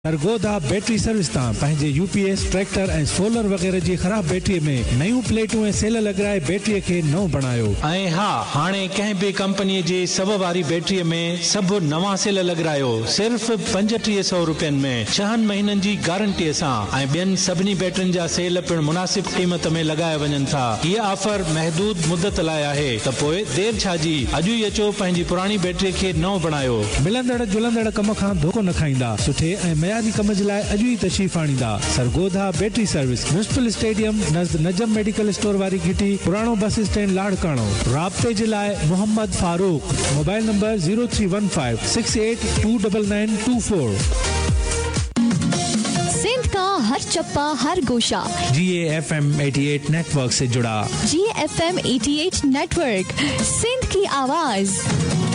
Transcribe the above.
Sargodha battery service तां पंहिंजे UPS tractor ऐं सोलर वग़ैरह जी ख़राब बैटरी में नयूं प्लेटूं ऐं सेल लॻाए बैटरी खे नओं बणायो। ऐं हा, हाणे कंहिं बि कंपनीअ जी सब वारी बैटरीअ में सभु नवां सेल लॻायो सिर्फ़ 3500 रुपयनि में 6 महीननि जी गारंटीअ सां। ऐं ॿियनि सभिनी बैटरियुनि जा सेल पिणु मुनासिब क़ीमत में लॻाए वञनि था। हीअ ऑफर महदूद मुदत लाइ आहे, त पोइ देर छा जी, अॼु ई अचो पंहिंजी पुराणी बैटरी खे नओं बणायो। मिलंदड़ जुलंदड़ कम खां धोखो न खाईंदा, सुठे ऐं मयारी कम जे लाइ अॼु ई तशरीफ़ आणींदा। Sargodha battery service, municipal stadium नज़द नजम मेडिकल स्टोर वारी घिटी, पुराणो बस स्टैंड लाड़काणो। राब्ते जे लाइ मोहम्मद फारूक, मोबाइल नंबर 031568299924। सिंध का हर चप्पा हर गोशा GAFM 88 नेटवर्क से जुड़ा। GAFM 88 नेटवर्क, सिंध की आवाज।